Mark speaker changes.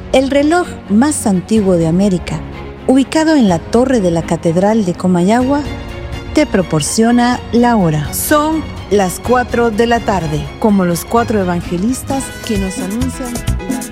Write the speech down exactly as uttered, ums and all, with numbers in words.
Speaker 1: El reloj más antiguo de América, ubicado en la torre de la Catedral de Comayagua, te proporciona la hora. Son las cuatro de la tarde, como los cuatro evangelistas que nos anuncian la...